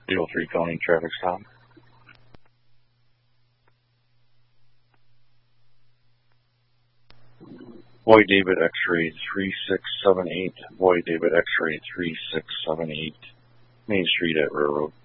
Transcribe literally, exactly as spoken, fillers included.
three oh three County traffic stop. Boy David X-ray three six seven eight, Boy David X-ray three six seven eight, Main Street at Railroad.